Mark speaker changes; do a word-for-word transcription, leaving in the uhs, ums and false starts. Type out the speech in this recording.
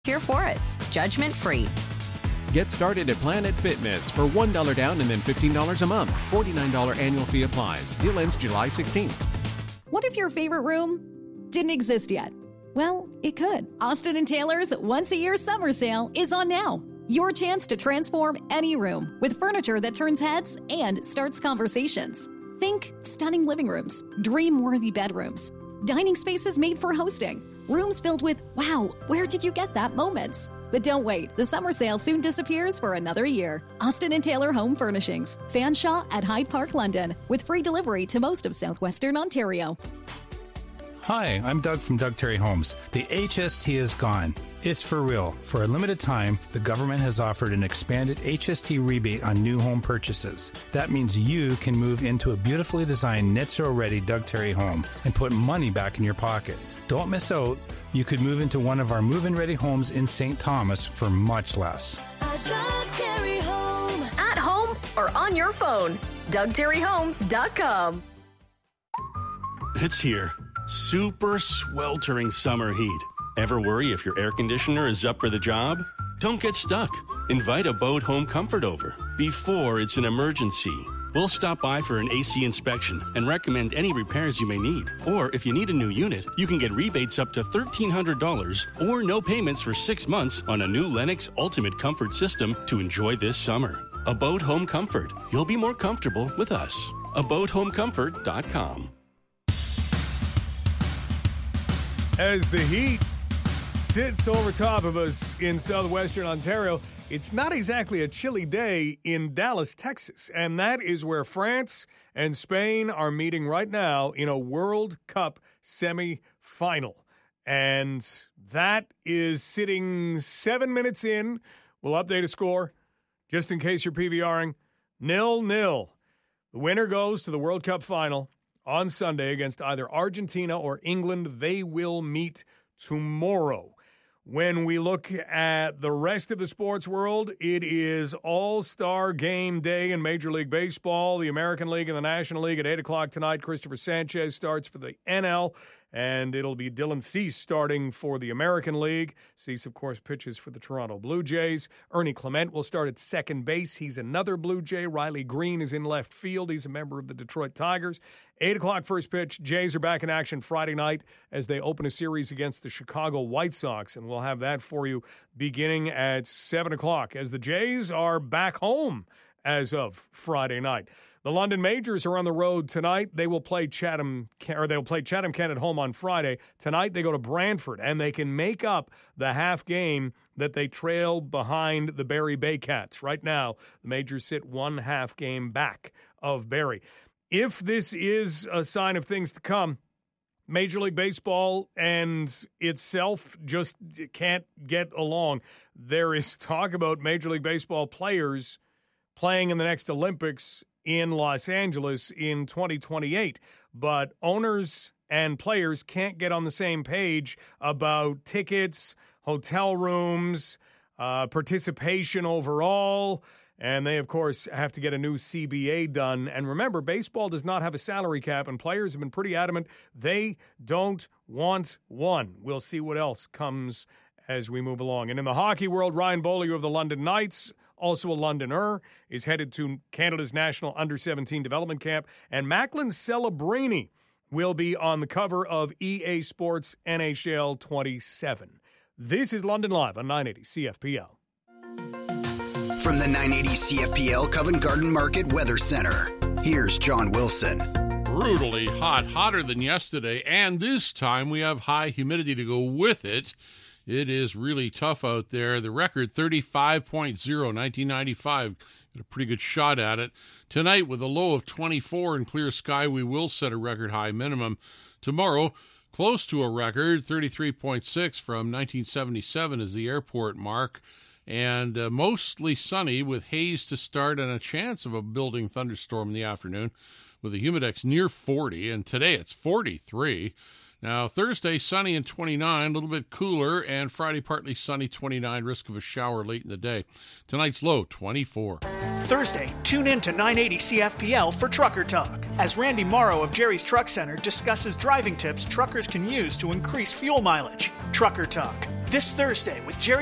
Speaker 1: Here for it. Judgment-free.
Speaker 2: Get started at Planet Fitness for one dollar down and then fifteen dollars a month. forty-nine dollars annual fee applies. Deal ends July sixteenth.
Speaker 3: What if your favorite room didn't exist yet? Well, it could. Austin and Taylor's once-a-year summer sale is on now. Your chance to transform any room with furniture that turns heads and starts conversations. Think stunning living rooms, dream-worthy bedrooms, dining spaces made for hosting, rooms filled with, wow, where did you get that moments? But don't wait, the summer sale soon disappears for another year. Austin and Taylor Home Furnishings, Fanshawe at Hyde Park, London, with free delivery to most of southwestern Ontario.
Speaker 4: Hi, I'm Doug from Doug Terry Homes. The H S T is gone. It's for real. For a limited time, the government has offered an expanded H S T rebate on new home purchases. That means you can move into a beautifully designed net zero ready Doug Terry home and put money back in your pocket. Don't miss out. You could move into one of our move-in ready homes in Saint Thomas for much less.
Speaker 5: A Doug Terry home. At home or on your phone. Doug Terry Homes dot com.
Speaker 6: It's here. Super sweltering summer heat. Ever worry if your air conditioner is up for the job? Don't get stuck. Invite Abode Home Comfort over before it's an emergency. We'll stop by for an A C inspection and recommend any repairs you may need. Or if you need a new unit, you can get rebates up to thirteen hundred dollars or no payments for six months on a new Lennox Ultimate Comfort system to enjoy this summer. Abode Home Comfort. You'll be more comfortable with us. Abode Home Comfort dot com.
Speaker 7: As the heat sits over top of us in southwestern Ontario, it's not exactly a chilly day in Dallas, Texas. And that is where France and Spain are meeting right now in a World Cup semifinal. And that is sitting seven minutes in. We'll update a score just in case you're PVRing. Nil-nil. The winner goes to the World Cup final on Sunday against either Argentina or England. They will meet tomorrow. When we look at the rest of the sports world, it is All-Star Game Day in Major League Baseball, the American League and the National League at eight o'clock tonight. Christopher Sanchez starts for the N L, and it'll be Dylan Cease starting for the American League. Cease, of course, pitches for the Toronto Blue Jays. Ernie Clement will start at second base. He's another Blue Jay. Riley Green is in left field. He's a member of the Detroit Tigers. eight o'clock first pitch. Jays are back in action Friday night as they open a series against the Chicago White Sox, and we'll have that for you beginning at seven o'clock as the Jays are back home as of Friday night. The London Majors are on the road tonight. They will play Chatham, or they'll play Chatham Kent at home on Friday. Tonight they go to Brantford, and they can make up the half game that they trail behind the Barrie Baycats. Right now, the Majors sit one half game back of Barrie. If this is a sign of things to come, Major League Baseball and itself just can't get along. There is talk about Major League Baseball players playing in the next Olympics in Los Angeles in twenty twenty-eight, but owners and players can't get on the same page about tickets, hotel rooms, uh, participation overall, and they, of course, have to get a new C B A done. And remember, baseball does not have a salary cap, and players have been pretty adamant they don't want one. We'll see what else comes as we move along. And in the hockey world, Ryan Beaulieu of the London Knights, also a Londoner, is headed to Canada's National under seventeen Development Camp. And Macklin Celebrini will be on the cover of E A Sports N H L twenty-seven. This is London Live on nine eighty C F P L.
Speaker 8: From the nine eighty C F P L Covent Garden Market Weather Center, here's John Wilson.
Speaker 9: Brutally hot, hotter than yesterday, and this time we have high humidity to go with it. It is really tough out there. The record thirty-five point oh, nineteen ninety-five. Got a pretty good shot at it. Tonight, with a low of twenty-four and clear sky, we will set a record high minimum. Tomorrow, close to a record, thirty-three point six from nineteen seventy-seven is the airport mark. And uh, mostly sunny with haze to start and a chance of a building thunderstorm in the afternoon with a humidex near forty. And today it's forty-three. Now, Thursday, sunny and twenty-nine, a little bit cooler, and Friday, partly sunny, twenty-nine, risk of a shower late in the day. Tonight's low, twenty-four.
Speaker 10: Thursday, tune in to nine eighty C F P L for Trucker Talk, as Randy Morrow of Jerry's Truck Center discusses driving tips truckers can use to increase fuel mileage. Trucker Talk, This Thursday with Jerry